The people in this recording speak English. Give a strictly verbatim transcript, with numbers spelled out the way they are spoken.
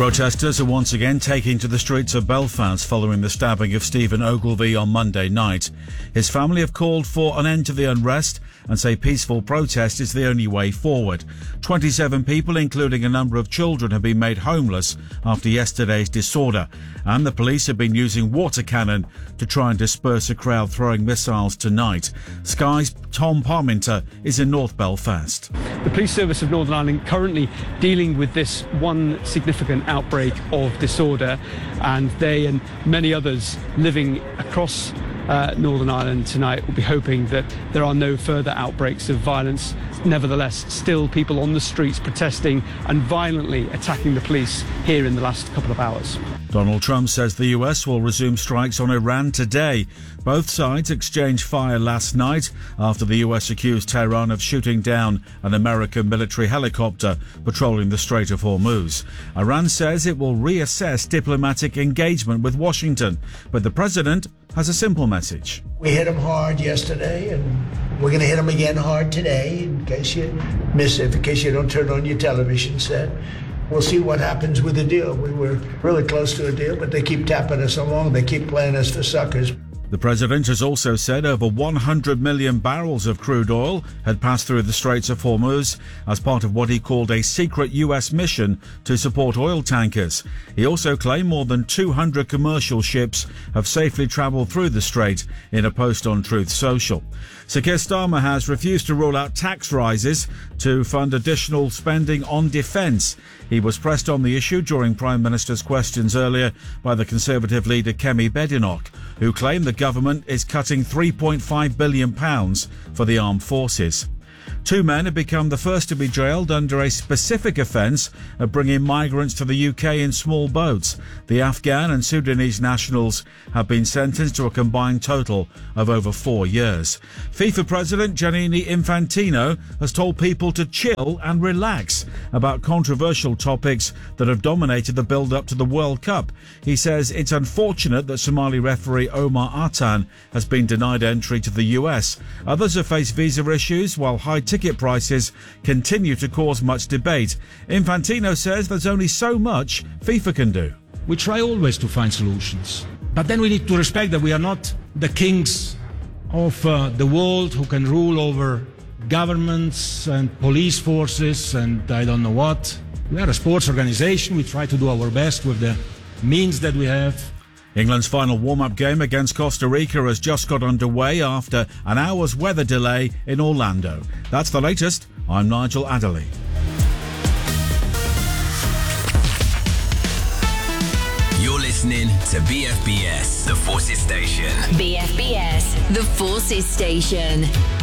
Protesters are once again taking to the streets of Belfast following the stabbing of Stephen Ogilvie on Monday night. His family have called for an end to the unrest and say peaceful protest is the only way forward. twenty-seven people, including a number of children, have been made homeless after yesterday's disorder, and the police have been using water cannon to try and disperse a crowd throwing missiles tonight. Sky's Tom Parminter is in North Belfast. The Police Service of Northern Ireland currently dealing with this one significant outbreak of disorder, and they and many others living across uh, Northern Ireland tonight will be hoping that there are no further outbreaks of violence. Nevertheless, still people on the streets protesting and violently attacking the police here in the last couple of hours. Donald Trump says the U S will resume strikes on Iran today. Both sides exchanged fire last night after the U S accused Tehran of shooting down an American military helicopter patrolling the Strait of Hormuz. Iran says it will reassess diplomatic engagement with Washington, but the president has a simple message. We hit them hard yesterday, and we're going to hit them again hard today, in case you miss it, in case you don't turn on your television set. We'll see what happens with the deal. We were really close to a deal, but they keep tapping us along. They keep playing us for suckers. The president has also said over one hundred million barrels of crude oil had passed through the Straits of Hormuz as part of what he called a secret U S mission to support oil tankers. He also claimed more than two hundred commercial ships have safely travelled through the strait in a post on Truth Social. Sir Keir Starmer has refused to rule out tax rises to fund additional spending on defence. He was pressed on the issue during Prime Minister's questions earlier by the Conservative leader Kemi Badenoch, who claimed the government is cutting three point five billion pounds for the armed forces. Two men have become the first to be jailed under a specific offence of bringing migrants to the U K in small boats. The Afghan and Sudanese nationals have been sentenced to a combined total of over four years. FIFA President Gianni Infantino has told people to chill and relax about controversial topics that have dominated the build-up to the World Cup. He says it's unfortunate that Somali referee Omar Atan has been denied entry to the U S. Others have faced visa issues, while high ticket prices continue to cause much debate. Infantino says there's only so much FIFA can do. We try always to find solutions, but then we need to respect that we are not the kings of uh, the world who can rule over governments and police forces and I don't know what. We are a sports organization. We try to do our best with the means that we have. England's final warm-up game against Costa Rica has just got underway after an hour's weather delay in Orlando. That's the latest. I'm Nigel Adderley. You're listening to B F B S, The Forces Station. B F B S, The Forces Station.